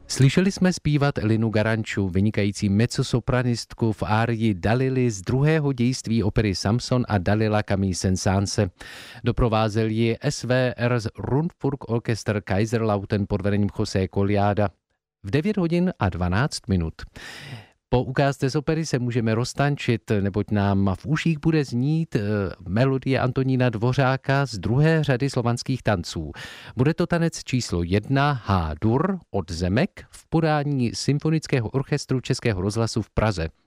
Slyšeli jsme zpívat Elinu Garanču, vynikající mezzosopranistku v árii Dalily z druhého dějství opery Samson a Dalila Camille Saint-Saëns. Doprovázel ji SWR Rundfunkorchester Kaiserlauten pod vedením José Collada. V 9 hodin a 12 minut. Po ukázce z opery se můžeme roztančit, neboť nám v uších bude znít melodie Antonína Dvořáka z druhé řady slovanských tanců. Bude to tanec číslo 1 H-dur od Zemek v podání Symfonického orchestru Českého rozhlasu v Praze.